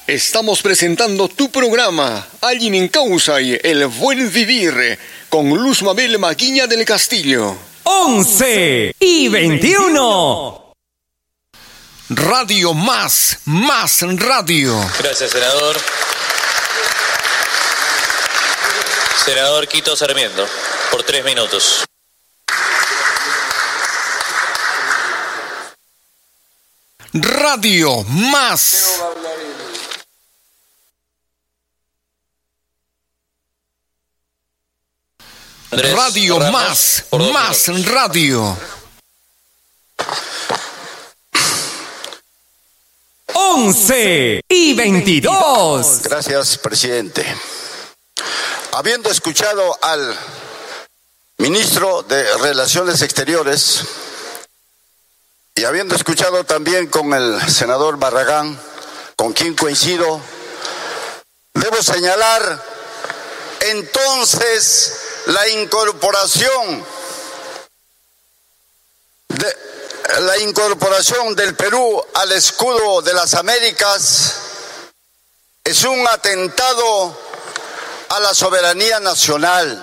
Estamos presentando tu programa, Alguien en Causa y El Buen Vivir, con Luz Mabel Maguiña del Castillo. 11:21. Radio más radio. Gracias, senador. Senador Quito Sarmiento, por 3 minutos. Radio más. Radio más radio. 11:22. Gracias, presidente. Habiendo escuchado al ministro de Relaciones Exteriores y habiendo escuchado también con el senador Barragán, con quien coincido, debo señalar entonces la incorporación del Perú al escudo de las Américas es un atentado a la soberanía nacional.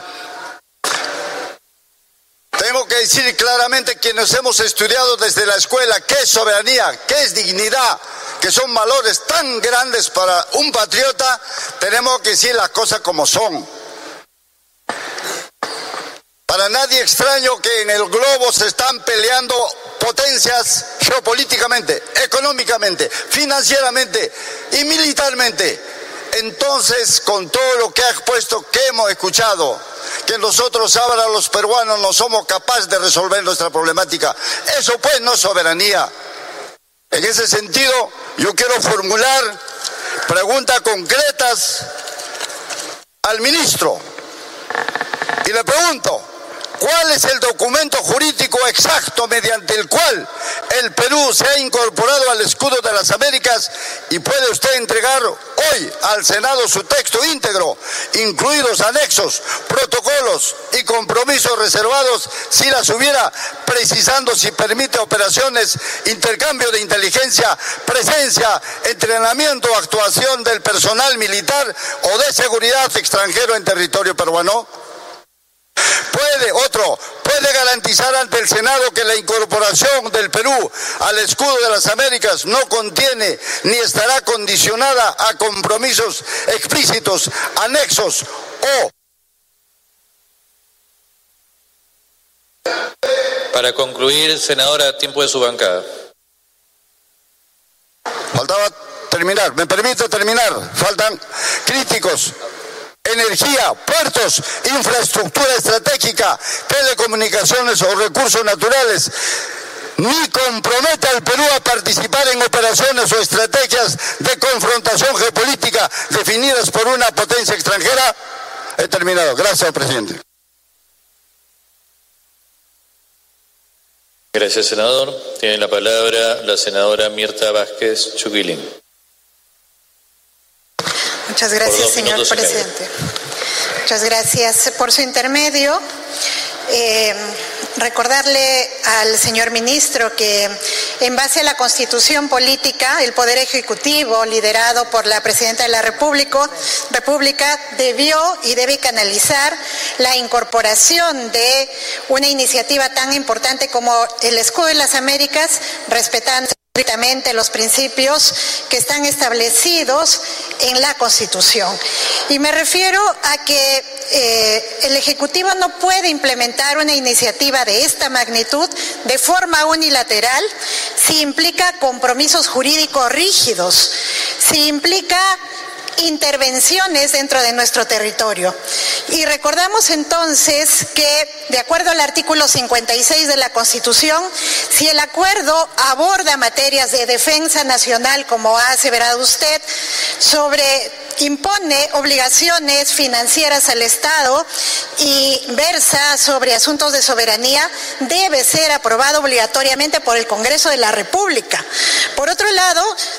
Tengo que decir claramente, quienes hemos estudiado desde la escuela, qué es soberanía, qué es dignidad, que son valores tan grandes para un patriota, tenemos que decir las cosas como son. Para nadie extraño que en el globo se están peleando potencias geopolíticamente, económicamente, financieramente y militarmente. Entonces, con todo lo que ha expuesto, que hemos escuchado, que nosotros ahora los peruanos no somos capaces de resolver nuestra problemática, eso pues no es soberanía. En ese sentido, yo quiero formular preguntas concretas al ministro y le pregunto: ¿cuál es el documento jurídico exacto mediante el cual el Perú se ha incorporado al escudo de las Américas? Y puede usted entregar hoy al Senado su texto íntegro, incluidos anexos, protocolos y compromisos reservados, si las hubiera, precisando si permite operaciones, intercambio de inteligencia, presencia, entrenamiento o actuación del personal militar o de seguridad extranjero en territorio peruano. ¿Puede garantizar ante el Senado que la incorporación del Perú al escudo de las Américas no contiene ni estará condicionada a compromisos explícitos, anexos o... Para concluir, senadora, a tiempo de su bancada. Faltaba terminar, me permite terminar, faltan críticos. Energía, puertos, infraestructura estratégica, telecomunicaciones o recursos naturales, ni compromete al Perú a participar en operaciones o estrategias de confrontación geopolítica definidas por una potencia extranjera. He terminado. Gracias, presidente. Gracias, senador. Tiene la palabra la senadora Mirta Vázquez Chuquilín. Muchas gracias, señor presidente. Muchas gracias por su intermedio. Recordarle al señor ministro que en base a la Constitución Política, el Poder Ejecutivo, liderado por la Presidenta de la República, debió y debe canalizar la incorporación de una iniciativa tan importante como el Escudo de las Américas, respetando estrictamente los principios que están establecidos en la Constitución. Y me refiero a que el Ejecutivo no puede implementar una iniciativa de esta magnitud de forma unilateral si implica compromisos jurídicos rígidos, si implica intervenciones dentro de nuestro territorio. Y recordamos entonces que, de acuerdo al artículo 56 de la Constitución, si el acuerdo aborda materias de defensa nacional, como ha aseverado usted, impone obligaciones financieras al Estado y versa sobre asuntos de soberanía, debe ser aprobado obligatoriamente por el Congreso de la República. Por otro lado,